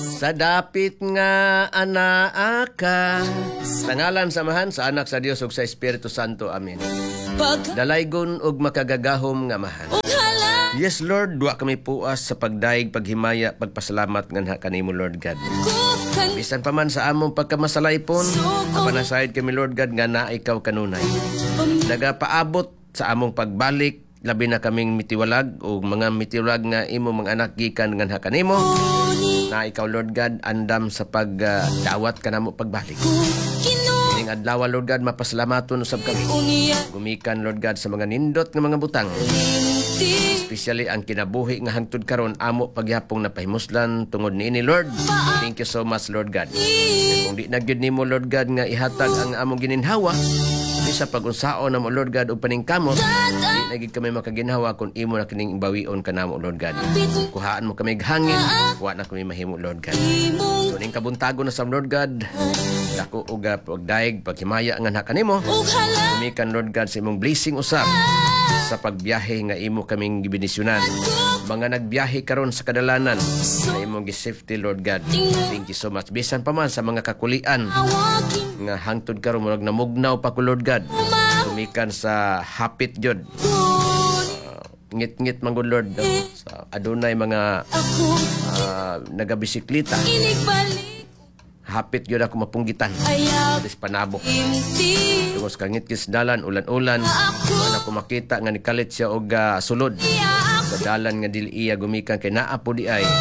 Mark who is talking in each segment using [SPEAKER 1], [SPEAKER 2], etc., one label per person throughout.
[SPEAKER 1] Sa dapit nga anaa ka, sa ngalan samahan sa anak sa Dios ug sa Espiritu Santo. Amen. Dalaygon ug makagagahom nga mahan. Yes, Lord, duwa kami puas sa pagdaig, paghimaya, pagpasalamat nga kanimo, Lord God. Bisan pa man sa among pagkamasalaypon, apanasayad kami, Lord God, nga na ikaw kanunay. Nagapaabot sa among pagbalik, labi na kaming mitiwalag o mga mitiwalag nga imo mga anak gikan nga kanimo. Na ikaw, Lord God, andam sa pagdawat ka namo pagbalik. Ining adlaw, Lord God, mapasalamaton usab kami. Gumikan, Lord God, sa mga nindot nga mga butang. Especially ang kinabuhi nga hangtod karon amo pagyapong napahimuslan tungod niini, Lord. Thank you so much, Lord God. Kung di na gyud nimo, Lord God, nga ihatag ang among gininhawa, di sa pag-unsaon namo, Lord God, ug paningkamot, di na gyud kami makaginhawa kung imo na kining ibawion kanamo, Lord God. Kuhaan mo kami hangin, wa na kami mahimo, Lord God. So ning kabuntagon na sa Lord God, dako og pagdaig, paghimaya nga kanimo. Kumikan, Lord God, sa imong blessing usab sa pagbiyahe nga imo kaming gibenisyonan. Mga nagbiyahe karon sa kadalanan na imong gi-safety, Lord God. Thank you so much. Bisan pa man sa mga kakulian nga hangtod karon murag namugnaw pa ko, Lord God. Kumikan sa hapit jud. Ngit-ngit man, Lord. Sa adunay mga nagabisikleta. Hapit yun ako mapunggitan. Alis panabok. Tungos kangit kisdalan, ulan-ulan. Wala ko makita nga nikalit siya og sulod. Sa dalan nga dili iya gumikan kay naapo di ay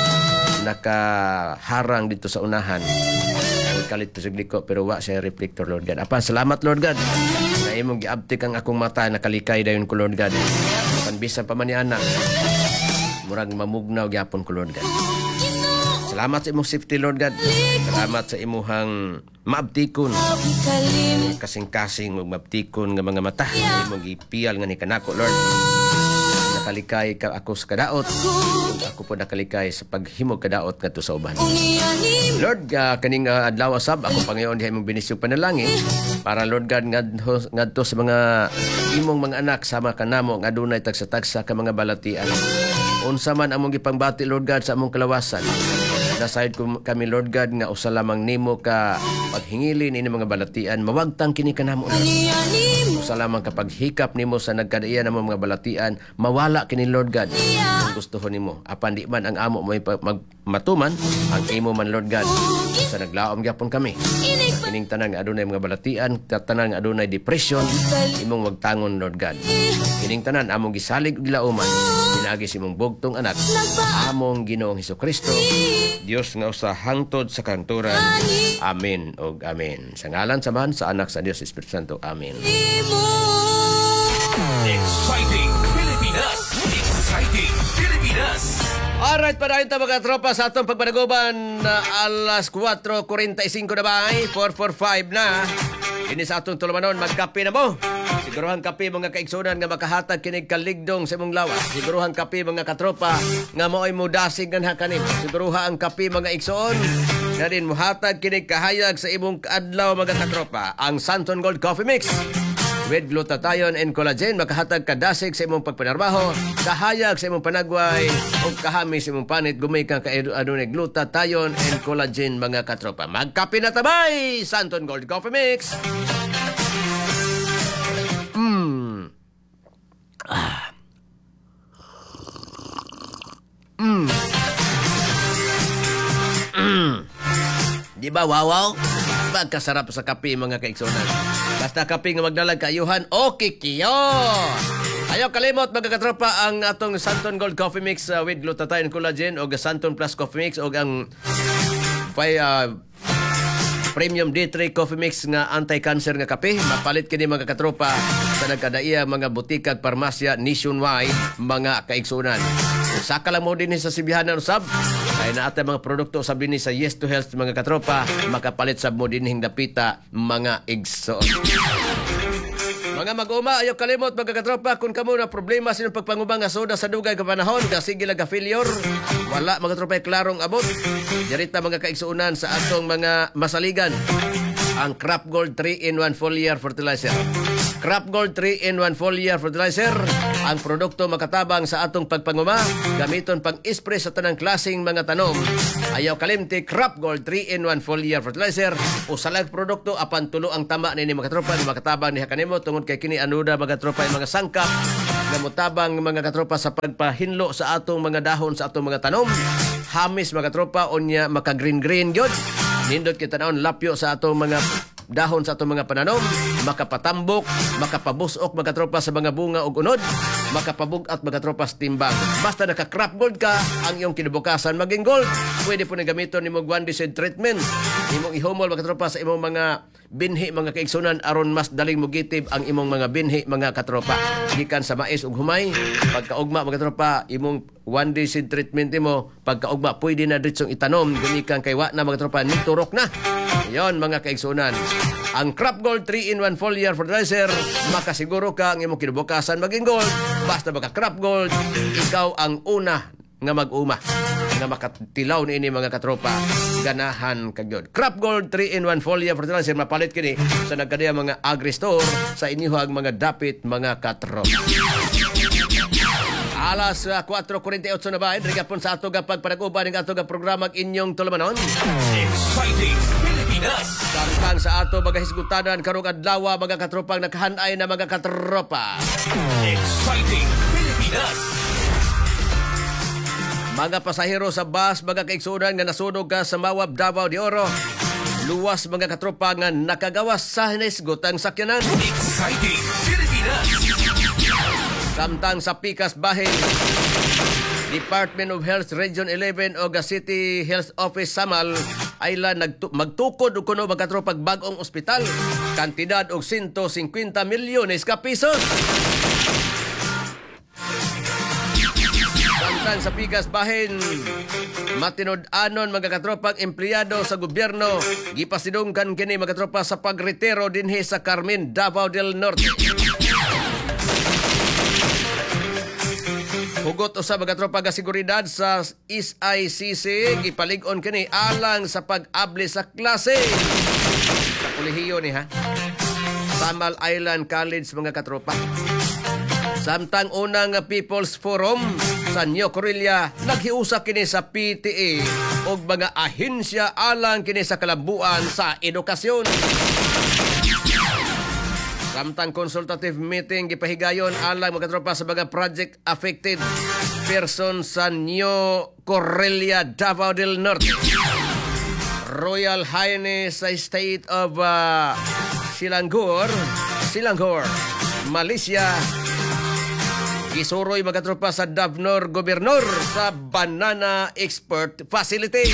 [SPEAKER 1] nakaharang dito sa unahan. Nikalit to sa gliko pero wa siya reflector, Lord God. Apan, salamat, Lord God. Na imong giabtik ang akong mata, nakalikay dayon ko, Lord God. Panbisan pa man ni anak. Murag mamugnaw gyapon ko, Lord God. Salamat sa imong safety, Lord God. Salamat sa imuhang maabtikon. Kasing-kasing ug maabtikon nga mga mata. Imong gipiyal nga ni kanako, Lord. Nakalikay ka ako sa kadaot. Ako po nakalikay sa paghimog kadaot ngadto sa uban. Lord, kaning adlaw sab ako pangayon diha imong binisyong panalangin para, Lord God, ngadto sa mga imong mga anak sama kanamo nga adunay tagsa-tagsa ka mga balatian. Unsa man among gipangbati, Lord God, sa among kalawasan. Nasayod ko kami, Lord God, nga usa lamang nimo ka paghingilin ini mga balatian, mawagtang kini kanamo, Lord. Usa lamang kapag hikap nimo sa nagkadaiya namo mga balatian, mawala kini, Lord God. Kung gustuhon nimo, apan di man ang amo mo matuman, ang imo man, Lord God. Sa naglaom gyapon kami. Kining tanan nga adunay mga balatian, tanan nga adunay depression, imong wagtangon, Lord God. Kining tanan among gisalig ug gilauman, pinagi sa imong bugtong anak, among Ginoong Hesukristo, Dios nga usa hangtod sa kanturan. Amen og amen. Sa ngalan samahan sa anak sa Dios Espiritu Santo. Amen.
[SPEAKER 2] Exciting Pilipinas! Exciting Pilipinas!
[SPEAKER 1] Alright, padayon ta mga tropa sa atong pagpanaguban na alas 4:45 na ba? 4:45 na. Ini sa atong tulumanon, magkape na mo. Siguruhan kape mga kaigsunan nga makahatag kinig kaligdong sa imong lawas. Siguruhan kape mga katropa nga mao'y mudasig nga hakanin. Siguruha ang kape mga igsoon na din muhatag kinig kahayag sa imong adlaw mga katropa. Ang Santon Gold Coffee Mix with glutathione and collagen makahatag kadasig sa imong pagpanarbaho, kahayag sa imong panagway ug kahami sa imong panit gumay ka adunay glutathione and collagen mga katropa. Magkape na tabay! Santon Gold Coffee Mix. Di ba, wow? Pagkasarap sa kape mga kaigsunan. Basta kape nga magdalag kayuhan, okay kiyo! Ayaw kalimot mga katropa ang atong Santon Gold Coffee Mix with glutathione and collagen o Santon Plus Coffee Mix o ang Premium D3 Coffee Mix nga anti-cancer nga kape. Mapalit kini mga katropa sa nagkadaiya mga butikag parmasya nationwide mga kaigsunan. Saka lang mo din sa sibihanan usab. Ay naatay mga produkto usab din sa Yes to Health mga katropa. Makapalit sab mo din dapita mga igsoon. Mga mag-uma, ayaw kalimot mga katropa kung kamo na problema sa inyong pagpangubang nga soda sa dugay ka panahon, sige lang ka-failure. Wala mga katropa ay klarong abot. Dirita mga kaigsuunan sa atong mga masaligan. Ang Crop Gold 3-in-1 foliar fertilizer. Crop Gold 3-in-1 foliar fertilizer, ang produkto makatabang sa atong pagpanguma, gamiton pang-spray sa tanang klaseng mga tanom. Ayaw kalimti, Crop Gold 3-in-1 foliar fertilizer, usalag produkto apan tulo ang tama ni mga katropa, makatabang ni hakanimo tungod kay kini anuda mga katropa mga sangkap nga motabang mga katropa sa pagpahinlo sa atong mga dahon sa atong mga tanom. Hamis mga katropa unya maka green gyud. Nindot kita naon lapyo sa atong mga dahon sa atong mga pananom, makapatambok, makapabusok mga tropa sa mga bunga ug unod, makapabugat mga tropa sa timbang. Basta naka-crop gold ka, ang iyong kinabukasan maging gold. Pwede po na gamiton nimong one-seed treatment. Imong ihumol mga tropa sa imong mga binhi mga kaigsunan aron mas daling mugitib ang imong mga binhi mga katropa. Gikan sa mais ug humay, pagkaugma mga tropa, imong one-seed treatment mo, pagkaugma pwede na diretsong itanom, gumikan kay wa na mga tropa niturok na. Yon mga kaigsunan. Ang Crop Gold 3-in-1 foliar fertilizer, makasiguro ka ang imong kinabukasan maging gold. Basta baka Crop Gold, ikaw ang una nga mag-uma nga makatilaw ni ini mga katropa. Ganahan kagyod. Crop Gold 3-in-1 foliar fertilizer, mapalit kini sa nagkadiya mga agri-store sa inyuhang mga dapit mga katropa. Alas 4:48 na ba? Rigapon sa ato gapag pag-uban ng ato programa inyong tulumanon.
[SPEAKER 2] Exciting Pilipinas.
[SPEAKER 1] Samtang sa ato magahisgutanan karong adlaw mga katropang nakahanay na mga katropa.
[SPEAKER 2] Exciting Pilipinas.
[SPEAKER 1] Mga pasahero sa bus, mga kaigsunan nga nasunog ka sa Mawab, Davao de Oro. Luwas mga katropa nga nakagawas sa hinisgot ang sakyanan.
[SPEAKER 2] Exciting Pilipinas.
[SPEAKER 1] Samtang sa Pikas Bahin, Department of Health Region 11 o City Health Office Samal ay magtukod o kuno magkatropag bagong ospital. Kantidad og 150 milyones ka pisos. Samtang sa Pikas Bahin, matinud-anon mga katropang empleyado sa gobyerno, gipasidungkan kini mga katropa sa pagretiro dinhi sa Carmen, Davao del Norte. Hugot usab mga tropa ga seguridad sa SICC gipalig-on kini alang sa pag-abli sa klase sa kolehiyo ni ha Samal Island College mga katropa. Samtang unang People's Forum sa New Corelia naghiusa kini sa PTA og mga ahensya alang kini sa kalabuan sa edukasyon. Samtang consultative meeting gipahigayon alang mga tropa sa mga project affected person sa New Corelia, Davao del Norte. Royal Highness sa State of Selangor, Malaysia. Gisuroy mga tropa sa Davnor Gobernador sa Banana Export Facility.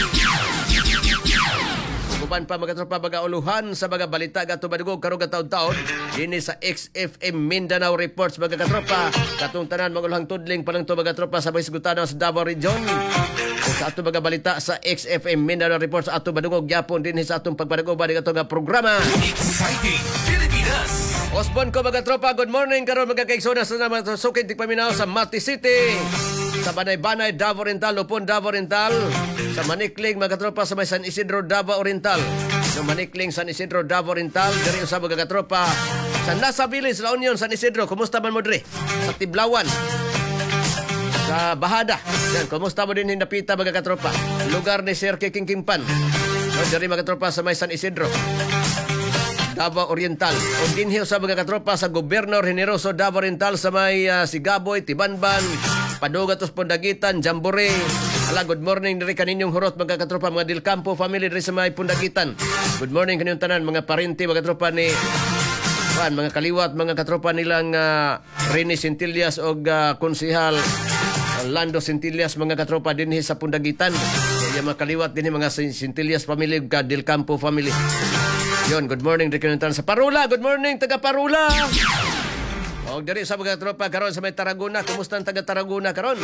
[SPEAKER 1] Kuban pa mga tropa bagauluhan sa mga balita gato badugog karong taon-taon dinhi sa XFM Mindanao Reports mga katropa. Katong tanan mga tudling pa lang to mga tropa sa Baysgutana sa Davao Region. Sa ato mga balita sa XFM Mindanao Reports ato badugog gyapon dinhi sa atong pagpadagoban ng atong programa.
[SPEAKER 2] Exciting Pilipinas.
[SPEAKER 1] Osbon ko mga tropa, good morning karon mga kaigsonas sa naman sukid tikpaminaw sa Mati City. Sa Banay-Banay, Davao Oriental, Lupon, Davao Oriental. Sa Manikling, mga katropa sa may San Isidro, Davao Oriental. Sa Manikling, San Isidro, Davao Oriental. Dari sa mga katropa sa Nasa Village, La Union, San Isidro. Kumusta man mo dre? Sa Tiblawan. Sa Bahada. Yan, kumusta mo din hinapita mga katropa? Lugar ni Sir Kikingkimpan. Dari mga katropa sa may San Isidro, Davao Oriental. O dinhiyo sa mga katropa sa Gobernador Generoso, Davao Oriental sa may Sigaboy, Tibanban, Padugatos, Pundagitan, Jambore. Ala, good morning diri kaninyong hurot mga katropa, mga Del Campo family diri sa may Pundagitan. Good morning kaninyong tanan mga parente mga katropa ni mga kaliwat mga katropa nilang Rene Centillas o konsehal Lando Centillas mga katropa dinhi sa Pundagitan. Yung mga kaliwat dinhi mga Centillas family ug Del Campo family. Yon, good morning diri kaninyong tanan sa Parula. Good morning taga Parula. O diri sa mga tropa karon sa may Tarragona, kumusta ang taga Tarragona karon?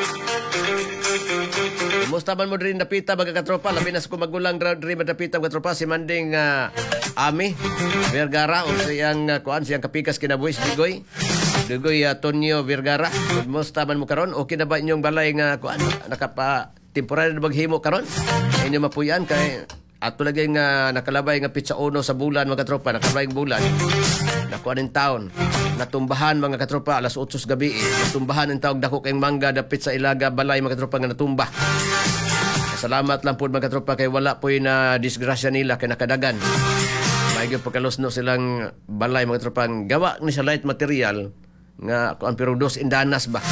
[SPEAKER 1] Kumusta man mo diri napita mga katropa, labi na sa kumagulang diri napita mga tropa si Manding Ami Vergara o siyang siyang kapikas kinabuhis Digoy Tonyo Vergara. Kumusta man mo karon? Okay na ba inyong balay nga nakapa temporary maghimo karon? Inyo mapuyan kay ato lagi nga nakalabay nga pitsa uno sa bulan mga tropa, nakalabay bulan. nakuha ng taon. Natumbahan mga katropa alas 8 gabi. Natumbahan ang tawag dako kayong mangga dapit sa Ilaga Balay mga katropa nga natumba. Salamat lang po mga katropa kay wala po yung disgrasya nila kay nakadagan. Maigyo pagkalusno silang balay mga katropa gawa ni sa light material nga ang pirudos indanas ba.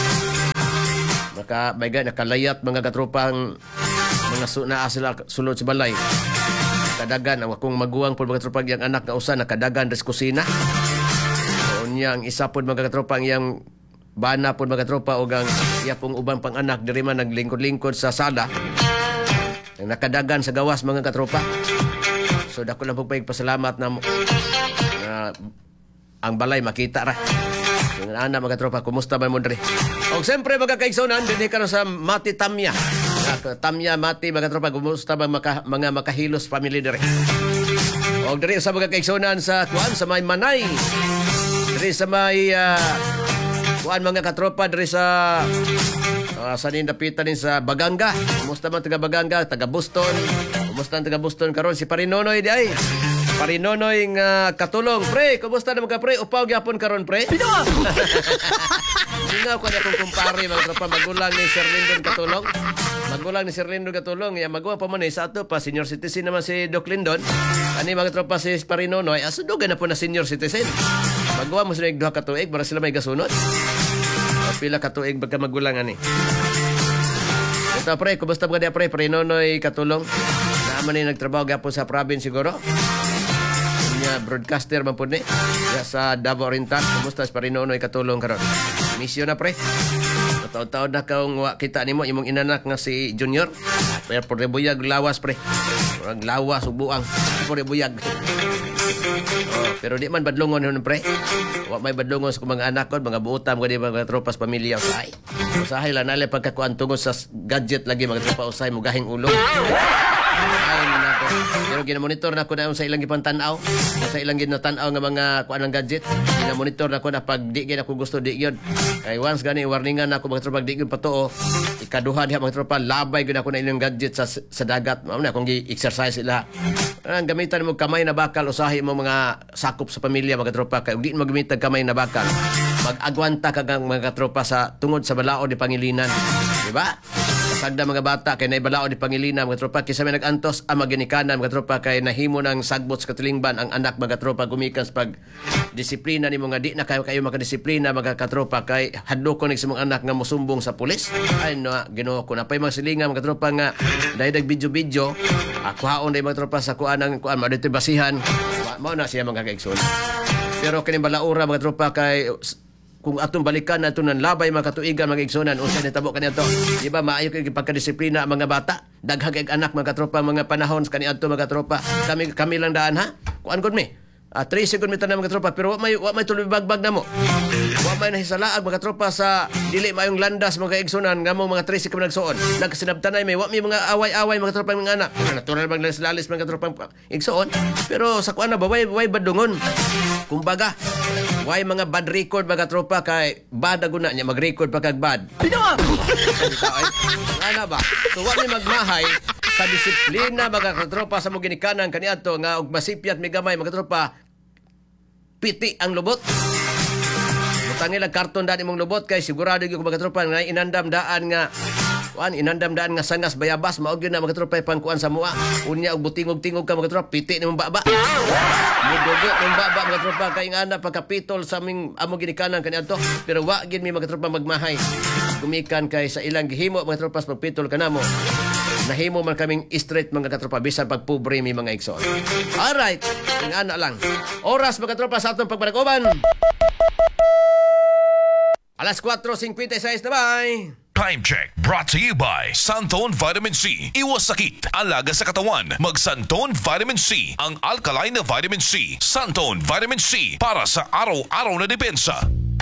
[SPEAKER 1] Nakalayat mga katropang mga naa sila sulod sa balay. Kadagan ang akong maguwang po mga katropang yang anak nga usa nakadagan sa kusina. Unya ang isa po mga katropang yang bana po mga katropa o ang iya pong ubang pang anak diri man naglingkod-lingkod sa sala. Nakadagan sa gawas mga katropa. So dako lang po pasalamat na ang balay makita ra. Yung anak mga tropa, kumusta ba mo diri? O siyempre mga kaigsunan, din ka sa Mati Tamya. Tamya, Mati, mga tropa, kumusta ba mga makahilos family diri? O diri sa mga kaigsunan sa kuan sa may Manay. Diri sa may kuan mga katropa diri sa sanin dapitan din sa Baganga. Kumusta man taga Baganga, taga Boston. Kumusta ang taga Boston karon si Parinonoy di ay? Parinonoy nga katulong. Pre, kumusta naman ka pre? Upaw gyapon karon pre?
[SPEAKER 3] Pinawa!
[SPEAKER 1] Hingaw ko na kung kumpare mga tropa magulang ni Sir Lindon Katulong. Magulang ni Sir Lindon Katulong. Ya magawa pa man sa ato pa senior citizen naman si Doc Lindon. Ani mga tropa si Parinonoy asudugan na po na senior citizen. Magawa mo sila duha ka tuig para sila may gasunod. O pila ka tuig bagka magulang ani. Ito pre, kumusta mga dia pre? Parinonoy Katulong. Naaman ni nagtrabaho gyapon sa province siguro. Broadcaster man po ni sa Davao Oriental. Kumusta si Parinonoy Katulong karon? Misyon na pre. Taon-taon na kaong kita nimo imong inanak nga si Junior. Pero por buyag lawas pre. Por lawas ug buang. Por buyag. Pero di man badlongon nun pre. Wa may badlongon sa mga anak ko, mga buotam ko di mga tropas pamilya usahay. Usahay lang nalay pagkakuan tungod sa gadget lagi mga tropa usahay mo gahing ulong. Pero ginamonitor na ko na sa ilang gipantanaw, sa ilang ginatanaw nga mga kuan ng gadget. Ginamonitor na ko na pag di gyud ako gusto di gyud. Kay once gani warningan na ako mga tropa di gyud patuo. Ikaduha diha mga tropa labay gyud ako na ilang gadget sa dagat. Mao na akong gi-exercise sila. Ang gamitan mo kamay na bakal usahay mo mga sakop sa pamilya mga tropa kay di mo gamitan kamay na bakal. Mag-agwanta kag mga tropa sa tungod sa balao di Pangilinan. Di ba? Sagda mga bata kay naibalao di Pangilinan mga tropa kisa may nagantos ang maginikanan mga tropa kay nahimo ng sagbot sa katilingban ang anak mga tropa gumikan sa pag disiplina nimo nga di na kayo makadisiplina mga katropa kay hadlo ko nig sa mga anak nga mosumbong sa pulis. Ay no Ginoo ko na pay mga silingan mga tropa nga daydag video kuhaon day mga tropa sa kuan ng kuan madito basihan mao na siya mga kaigsoon. Pero kini balaura mga tropa kay kung atong balikan nato nan labay mga katuigan mga igsonan unsa nitabo kaniadto di ba maayo kay pagkadisiplina ang mga bata daghag anak mga katropa mga panahon sa kaniadto mga katropa kami lang daan ha kuan gud mi 3 second mi tanan mga tropa pero wa may tuloy bagbag namo wa may nahisalaag mga tropa sa dili mayong landas mga igsonan nga mo mga 3 second nagsuon nagsinabtanay may wa may mga away-away mga tropa mga anak natural bang lalis mga tropa igsoon pero sa kuan na ba way badungon kumbaga way mga bad record mga tropa kay bad aguna niya mag-record pa kag bad.
[SPEAKER 3] Pinawa!
[SPEAKER 1] Ana ba? So wa ni magmahay sa disiplina mga tropa sa mo ginikanan kaniadto nga og masipyat mi gamay mga tropa piti ang lubot. Butangi lang karton daan imong lubot kay sigurado gyud mga tropa nga inandam-daan nga inandam-daan nga sangas bayabas mao gyud na mga tropa pangkuan sa mua. Unya og butingog-tingog ka mga tropa piti nimong baba. Mudugo ng baba mga tropa kay nga ana pagkapitol sa aming amo ginikanan kaniadto pero wa gyud mi mga tropa magmahay. Gumikan kay sa ilang gihimo mga tropa pagpitol kanamo. Nahimo man kaming straight mga katropa bisan pagpobre mi mga igsoon. Alright, nga ana lang. Oras mga tropa sa atong pagbanagoban. Alas 4:56 na bye.
[SPEAKER 2] Time check brought to you by Santon Vitamin C. Iwas sakit, alaga sa katawan. Mag Santon Vitamin C, ang alkaline na vitamin C. Santon Vitamin C para sa araw-araw na depensa.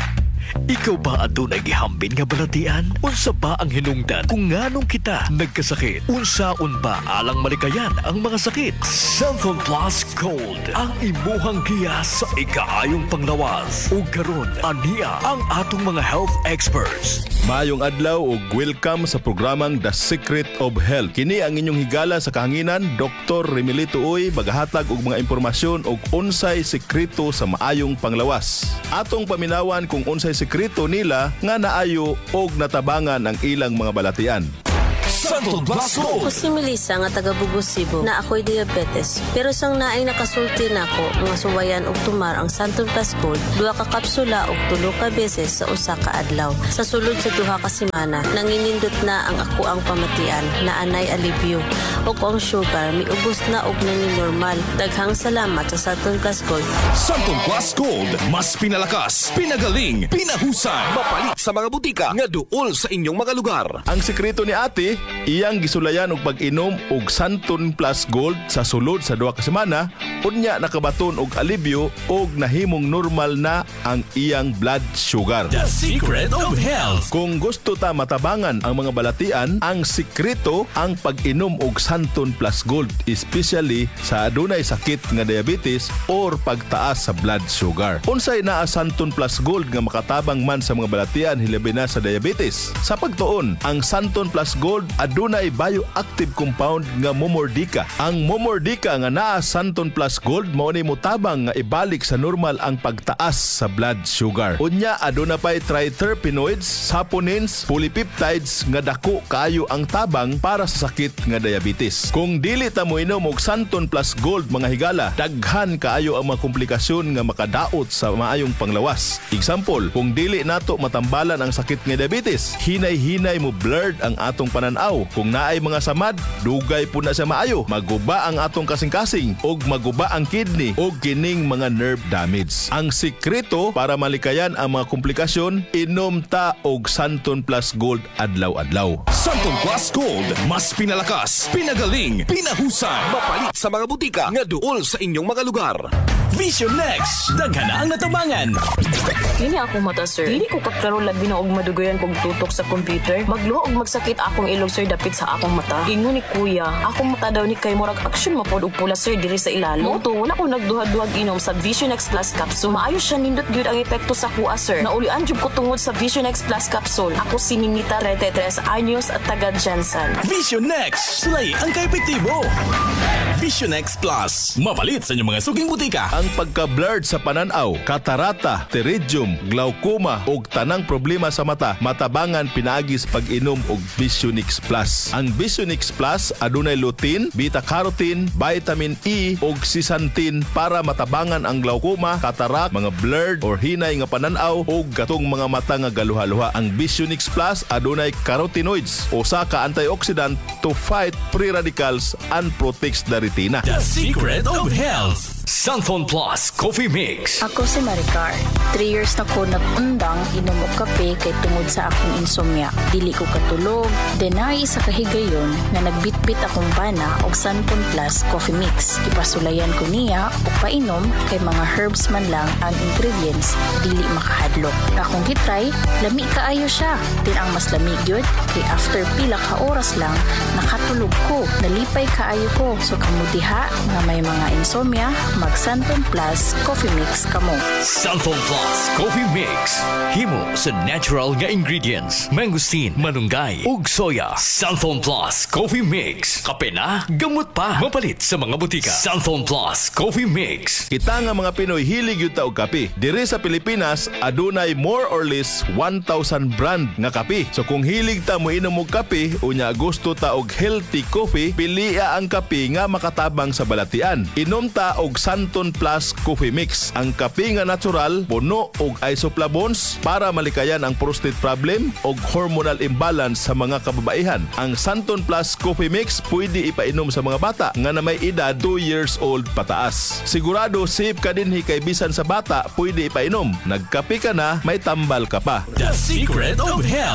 [SPEAKER 3] Ikaw ba adunay gihambin nga balatian? Unsa ba ang hinungdan kung nganong kita nagkasakit? Unsaon ba alang malikayan ang mga sakit? Santon Plus Gold ang imuhang giya sa ikaayong panglawas. Ug karon aniya ang atong mga health experts.
[SPEAKER 4] Maayong adlaw ug welcome sa programang The Secret of Health. Kini ang inyong higala sa kahanginan, Dr. Remilito Uy, magahatag og mga impormasyon og unsay sekreto sa maayong panglawas. Atong paminawan kung unsay sekreto nila nga naayo og natabangan ang ilang mga balatian.
[SPEAKER 2] Santon Plus Gold.
[SPEAKER 5] Ako si Melissa nga taga Bugos, Cebu na ako'y diabetes. Pero sang naay nakasulti nako nga suwayan og tumar ang Santon Plus Gold, 2 ka kapsula og 3 ka beses sa usa ka adlaw. Sa sulod sa 2 ka semana, nanginindot na ang ako ang pamatian na anay alibyo. Og ang sugar miubos na og nanging normal. Daghang salamat sa Santon Plus Gold.
[SPEAKER 2] Santon Plus Gold. Mas pinalakas, pinagaling, pinahusan. Mapalit sa mga butika nga duol sa inyong mga lugar.
[SPEAKER 4] Ang sekreto ni ate, iyang gisulayan og pag-inom og Santon Plus Gold sa sulod sa 2 ka semana, unya nakabaton og alibyo og nahimong normal na ang iyang blood sugar.
[SPEAKER 2] The Secret of Health.
[SPEAKER 4] Kung gusto ta matabangan ang mga balatian, ang sekreto ang pag-inom og Santon Plus Gold, especially sa adunay sakit nga diabetes or pagtaas sa blood sugar. Unsay naa Santon Plus Gold nga makatabang man sa mga balatian hilabi na sa diabetes? Sa pagtuon, ang Santon Plus Gold adunay bioactive compound nga momordika. Ang momordika nga naa Santon Plus Gold mao ni motabang nga ibalik sa normal ang pagtaas sa blood sugar. Unya aduna pay triterpenoids, saponins, polypeptides nga dako kaayo ang tabang para sa sakit nga diabetes. Kung dili ta mo inom og Santon Plus Gold mga higala, daghan kaayo ang mga komplikasyon nga makadaot sa maayong panglawas. Example, kung dili nato matambalan ang sakit nga diabetes, hinay-hinay mo blurred ang atong pananaw. Kung naay mga samad, dugay po na sa maayo. Maguba ang atong kasing-kasing og maguba ang kidney og kining mga nerve damage. Ang sikreto para malikayan ang mga komplikasyon, inom ta og Santon Plus Gold adlaw-adlaw.
[SPEAKER 2] Santon Plus Gold. Mas pinalakas, pinagaling, pinahusan. Mapalit sa mga butika nga duol sa inyong mga lugar. Vision Next. Daghan na ang natabangan.
[SPEAKER 6] Dili ako mata, sir. Dili ko kaklaro labi na og madugayan kog tutok sa computer. Magluho og magsakit akong ilog, sir, dapit sa akong mata. Ingon ni kuya, akong mata daw ni kay murag action mapod og pula, sir, diri sa ilalo. Moto wala ko nagduhad-duhag inom sa Vision X Plus capsule. Maayo siya nindot gyud ang epekto sa kuha, sir. Naulian jud ko tungod sa Vision X Plus capsule. Ako si Ninita Retetres Anyos at taga Jansan.
[SPEAKER 2] Vision Next. Sulay ang kaepektibo. Vision X Plus. Mapalit sa inyong mga suging butika.
[SPEAKER 4] Ang pagka-blurred sa pananaw, katarata, pterygium, glaucoma ug tanang problema sa mata, matabangan pinaagi sa pag-inom og Visionix Plus. Ang Visionix Plus adunay lutein, beta-carotene, vitamin E ug zeaxanthin para matabangan ang glaucoma, katarak, mga blurred or hinay nga pananaw ug katong mga mata nga galuha-luha. Ang Visionix Plus adunay carotenoids, usa ka antioxidant to fight free radicals and protects the retina.
[SPEAKER 2] The Secret of Health.
[SPEAKER 3] Santon Plus Coffee Mix.
[SPEAKER 7] Ako si Maricar. 3 years na ko nag-undang inom og kape kay tungod sa akong insomnia. Dili ko katulog. Denay sa kahigayon na nagbitbit akong bana og Santon Plus Coffee Mix. Ipasulayan ko niya og painom kay mga herbs man lang ang ingredients, dili makahadlok. Akong gitry, lami kaayo siya. Din ang mas lami gyud kay after pila ka oras lang nakatulog ko. Nalipay kaayo ko. So kamudiha nga may mga insomnia, mag Santon Plus Coffee Mix kamo.
[SPEAKER 3] Santon Plus Coffee Mix. Himo sa natural nga ingredients. Mangosteen, manunggay, ug soya. Santon Plus Coffee Mix. Kape na, gamot pa. Mapalit sa mga butika. Santon Plus Coffee Mix.
[SPEAKER 4] Kita nga mga Pinoy hilig yun ta og kape. Diri sa Pilipinas, adunay more or less 1,000 brand nga kape. So kung hilig ta mo inom og kape, unya gusto ta og healthy coffee, piliya ang kape nga makatabang sa balatian. Inom ta og Santon Plus Coffee Mix. Ang kape nga natural, puno og isoflavones para malikayan ang prostate problem og hormonal imbalance sa mga kababaihan. Ang Santon Plus Coffee Mix pwede ipainom sa mga bata nga na may edad 2 years old pataas. Sigurado safe ka dinhi kay bisan sa bata pwede ipainom. Nagkape ka na, may tambal ka pa.
[SPEAKER 2] The Secret of Health.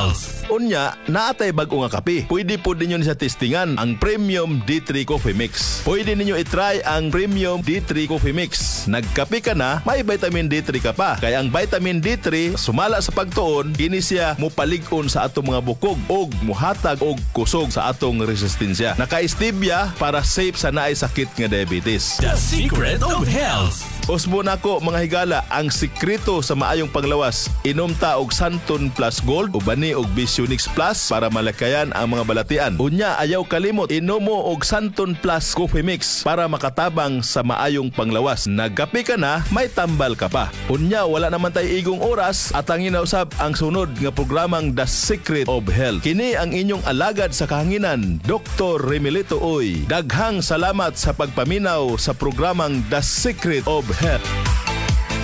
[SPEAKER 4] Unya, naatay bag-o nga kape. Pwede po ninyo sa testingan ang Premium D3 Coffee Mix. Pwede ninyo itry ang Premium D3 Coffee Mix. Nagkape ka na, may vitamin D3 ka pa. Kaya ang vitamin D3, sumala sa pagtuon, kini siya mupalig-on sa atong mga bukog og muhatag og kusog sa atong resistensya. Naka-stevia para safe sa naay sakit nga diabetes.
[SPEAKER 2] The Secret of Health.
[SPEAKER 4] Usbo na ko mga higala, ang sikreto sa maayong panglawas. Inom ta og Santon Plus Gold o bani og Visionix Plus para malakayan ang mga balatian. Unya, ayaw kalimot, inom mo og Santon Plus Coffee Mix para makatabang sa maayong panglawas. Nagkape ka na, may tambal ka pa. Unya, wala naman tayo igong oras at ang inausab ang sunod nga programang The Secret of Health. Kini ang inyong alagad sa kahanginan, Dr. Remilito Oy. Daghang salamat sa pagpaminaw sa programang The Secret of Health.